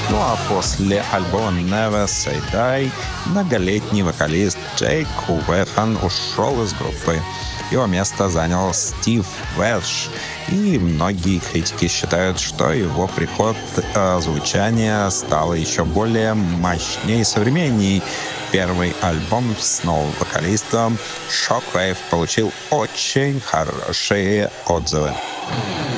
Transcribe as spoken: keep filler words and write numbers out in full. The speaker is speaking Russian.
Ну а после альбома Never Say Die многолетний вокалист Джейк Уэхан ушел из группы. Его место занял Стив Вэлш, и многие критики считают, что его приход э, звучание стало еще более мощнее и современней. Первый альбом с новым вокалистом Shockwave получил очень хорошие отзывы.